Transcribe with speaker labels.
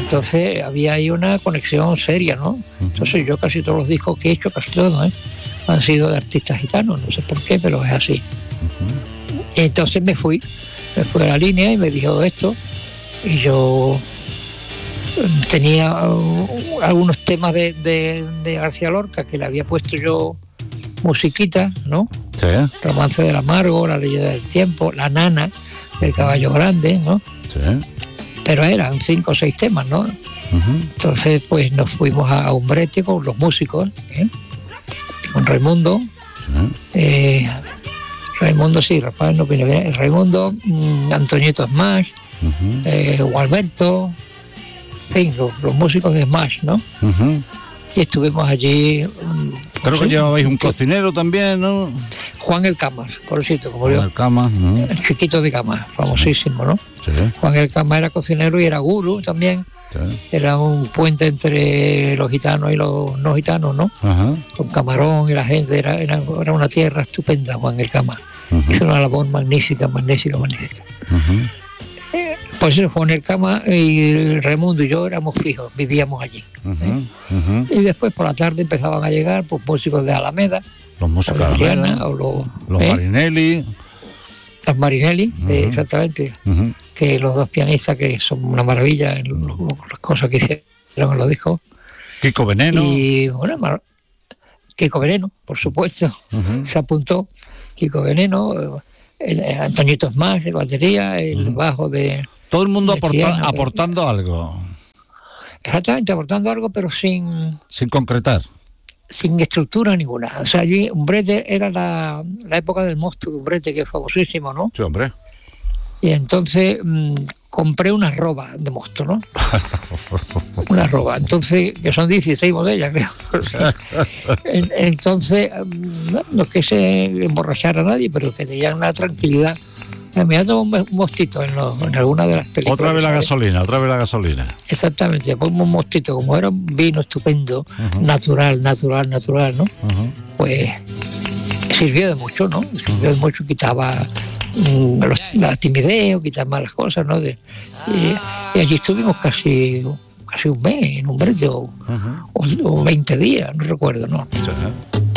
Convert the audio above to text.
Speaker 1: entonces había ahí una conexión seria, ¿no? Entonces yo casi todos los discos que he hecho, casi todos, han sido de artistas gitanos, no sé por qué, pero es así. Entonces me fui a la línea y me dijo esto, y yo tenía algunos temas de García Lorca que le había puesto yo musiquita, ¿no?
Speaker 2: Sí.
Speaker 1: Romance del Amargo, La Leyenda del Tiempo, La Nana del Caballo Grande, ¿no?
Speaker 2: Sí.
Speaker 1: Pero eran 5 o 6 temas, ¿no? Entonces pues nos fuimos a Umbrete con los músicos, con Raimundo, Raimundo, sí, Rafael no opina bien, Raimundo, Antoñito Smash, Gualberto, en fin, los músicos de Smash, ¿no? Y estuvimos allí.
Speaker 2: Creo que llevabais un cocinero también, ¿no?
Speaker 1: Juan el Camas, pobrecito, como
Speaker 2: Juan
Speaker 1: yo.
Speaker 2: el Camas.
Speaker 1: El chiquito de Camas, famosísimo, ¿no?
Speaker 2: Sí.
Speaker 1: Juan el Camas era cocinero y era gurú también.
Speaker 2: Sí.
Speaker 1: Era un puente entre los gitanos y los no gitanos, ¿no? Con Camarón y la gente, era una tierra estupenda, Juan el Camas. Hizo una labor magnífica. Pues Juan el Camas y Raimundo y yo éramos fijos, vivíamos allí. Y después por la tarde empezaban a llegar pues músicos de Alameda,
Speaker 2: los músicos de
Speaker 1: Alameda, o
Speaker 2: los Marinelli.
Speaker 1: Los Marinelli, exactamente, que los dos pianistas que son una maravilla en las cosas que hicieron en los discos.
Speaker 2: Kiko Veneno.
Speaker 1: Y bueno, Kiko Veneno, por supuesto, se apuntó. Kiko Veneno, Antoñito Smash, el batería, el bajo de...
Speaker 2: Todo el mundo
Speaker 1: Triana,
Speaker 2: aportando algo.
Speaker 1: Exactamente, aportando algo, pero sin
Speaker 2: concretar.
Speaker 1: Sin estructura ninguna. O sea, allí Umbrete era la época del monstruo de Umbrete, que es famosísimo, ¿no?
Speaker 2: Sí, hombre.
Speaker 1: Y entonces compré una arroba de monstruo, ¿no? Una arroba. Entonces, que son 16 botellas, creo. Sí. Entonces, no es que se emborrachara a nadie, pero que tenían una tranquilidad. Me ha dado un mostito en alguna de las películas.
Speaker 2: Otra vez la gasolina.
Speaker 1: Exactamente, pongo un mostito, como era un vino estupendo, natural, ¿no? Pues sirvió de mucho, ¿no? Sirvió de mucho, quitaba la timidez, o quitaba las cosas, ¿no? Y allí estuvimos casi un mes en Umbrete, o 20 días, no recuerdo, ¿no? Sí.